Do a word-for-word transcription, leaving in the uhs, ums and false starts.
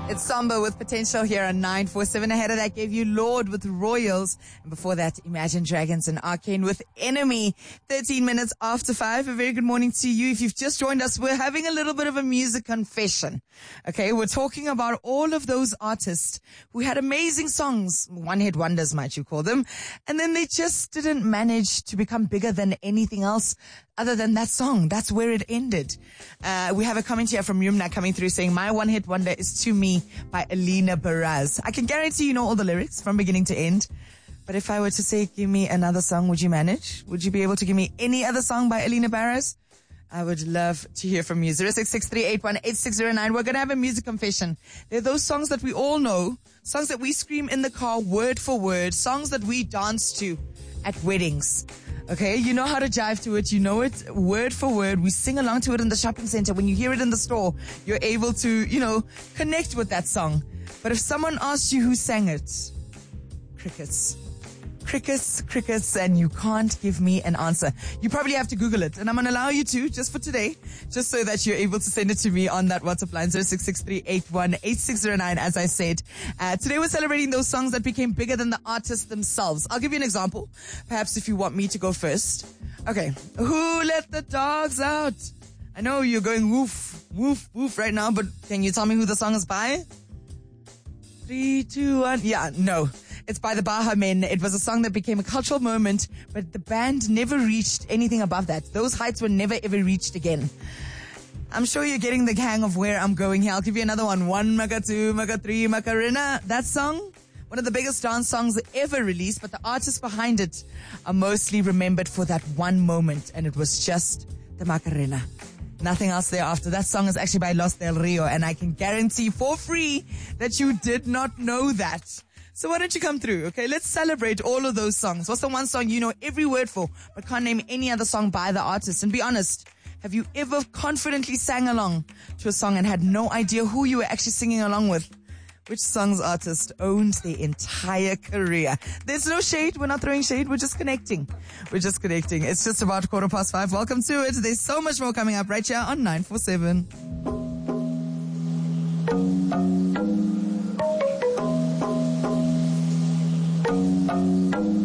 It's Samba with Potential here on nine four seven. Ahead of that gave you Lord with Royals. And before that, Imagine Dragons and Arcane with Enemy. thirteen minutes after five. A very good morning to you. If you've just joined us, we're having a little bit of a music confession. Okay, we're talking about all of those artists who had amazing songs, one-hit wonders might you call them, and then they just didn't manage to become bigger than anything else other than that song. That's where it ended. Uh, we have a comment here from Yumna coming through saying, my one-hit wonder is To Me by Alina Baraz. I can guarantee you know all the lyrics from beginning to end. But if I were to say, give me another song, would you manage? Would you be able to give me any other song by Alina Baraz? I would love to hear from you. zero six six three eight one eight six zero nine. We're going to have a music confession. They're those songs that we all know, songs that we scream in the car word for word, songs that we dance to at weddings. Okay, you know how to jive to it. You know it word for word. We sing along to it in the shopping center. When you hear it in the store, you're able to, you know, connect with that song. But if someone asks you who sang it, crickets. Crickets, crickets, and you can't give me an answer. You probably have to Google it, and I'm going to allow you to, just for today, just so that you're able to send it to me on that WhatsApp line, zero six six three eight one eight six zero nine, as I said. Uh, today we're celebrating those songs that became bigger than the artists themselves. I'll give you an example, perhaps if you want me to go first. Okay, Who Let the Dogs Out? I know you're going woof, woof, woof right now, but can you tell me who the song is by? Three, two, one. Yeah, no. It's by the Baha Men. It was a song that became a cultural moment, but the band never reached anything above that. Those heights were never ever reached again. I'm sure you're getting the hang of where I'm going here. I'll give you another one. One, Maka two, Maka three, Macarena. That song, one of the biggest dance songs ever released, but the artists behind it are mostly remembered for that one moment, and it was just the Macarena. Nothing else thereafter. That song is actually by Los Del Rio, and I can guarantee for free that you did not know that. So why don't you come through, okay? Let's celebrate all of those songs. What's the one song you know every word for, but can't name any other song by the artist? And be honest, have you ever confidently sang along to a song and had no idea who you were actually singing along with? Which song's artist owned their entire career? There's no shade. We're not throwing shade. We're just connecting. We're just connecting. It's just about quarter past five. Welcome to it. There's so much more coming up right here on nine four seven. Thank you.